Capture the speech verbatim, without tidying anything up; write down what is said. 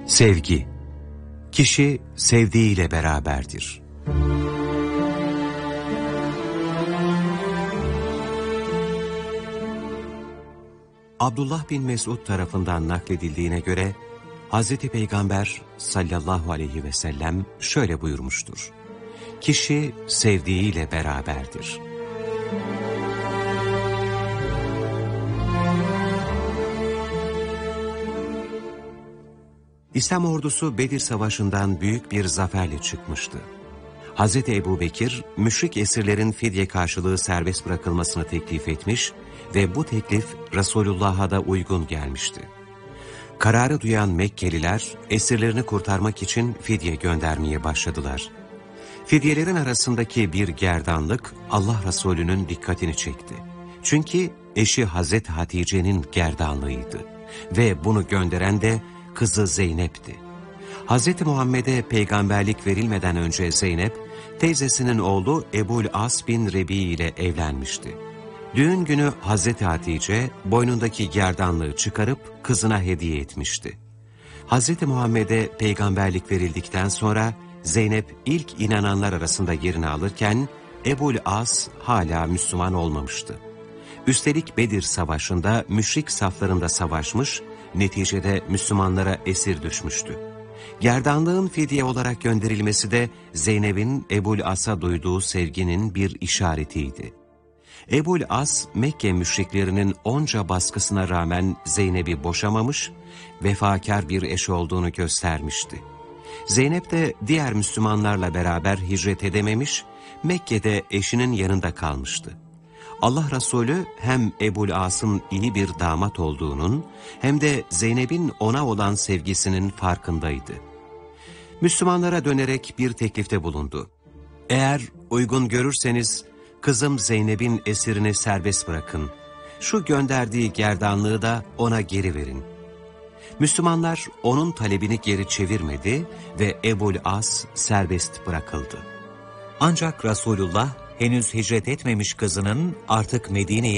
Sevgi. Kişi sevdiğiyle beraberdir. Abdullah bin Mesud tarafından nakledildiğine göre Hazreti Peygamber sallallahu aleyhi ve sellem şöyle buyurmuştur: Kişi sevdiğiyle beraberdir. İslam ordusu Bedir Savaşı'ndan büyük bir zaferle çıkmıştı. Hazreti Ebubekir, müşrik esirlerin fidye karşılığı serbest bırakılmasını teklif etmiş ve bu teklif Resulullah'a da uygun gelmişti. Kararı duyan Mekkeliler, esirlerini kurtarmak için fidye göndermeye başladılar. Fidyelerin arasındaki bir gerdanlık Allah Resulü'nün dikkatini çekti. Çünkü eşi Hazreti Hatice'nin gerdanlığıydı ve bunu gönderen de kızı Zeynep'ti. Hazreti Muhammed'e peygamberlik verilmeden önce Zeynep, teyzesinin oğlu Ebul As bin Rebi ile evlenmişti. Düğün günü Hazreti Hatice boynundaki gerdanlığı çıkarıp kızına hediye etmişti. Hazreti Muhammed'e peygamberlik verildikten sonra Zeynep ilk inananlar arasında yerini alırken Ebul As hala Müslüman olmamıştı. Üstelik Bedir Savaşı'nda müşrik saflarında savaşmış, neticede Müslümanlara esir düşmüştü. Gerdanlığın fidye olarak gönderilmesi de Zeynep'in Ebul As'a duyduğu sevginin bir işaretiydi. Ebul As, Mekke müşriklerinin onca baskısına rağmen Zeynep'i boşamamış, vefakar bir eş olduğunu göstermişti. Zeynep de diğer Müslümanlarla beraber hicret edememiş, Mekke'de eşinin yanında kalmıştı. Allah Resulü hem Ebul As'ın iyi bir damat olduğunun hem de Zeynep'in ona olan sevgisinin farkındaydı. Müslümanlara dönerek bir teklifte bulundu. Eğer uygun görürseniz kızım Zeynep'in esirini serbest bırakın. Şu gönderdiği gerdanlığı da ona geri verin. Müslümanlar onun talebini geri çevirmedi ve Ebul As serbest bırakıldı. Ancak Resulullah henüz hicret etmemiş kızının artık Medine'ye